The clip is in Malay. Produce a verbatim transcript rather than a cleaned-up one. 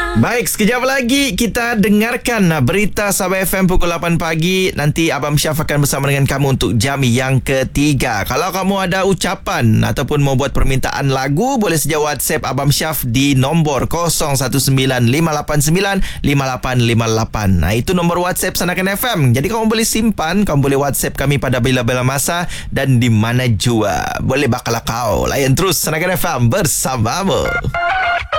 Baik, sekejap lagi kita dengarkan berita Sabah F M pukul lapan pagi. Nanti Abang Syaf akan bersama dengan kamu untuk jam yang ketiga. Kalau kamu ada ucapan ataupun mau buat permintaan lagu, boleh saja WhatsApp Abang Syaf di nombor kosong satu sembilan lima lapan sembilan lima lapan lima lapan. Nah, itu nombor WhatsApp Sanakan F M. Jadi kamu boleh simpan, kamu boleh WhatsApp kami pada bila-bila masa dan di mana jua. Boleh bakal kau layan terus Sanakan F M bersamamu.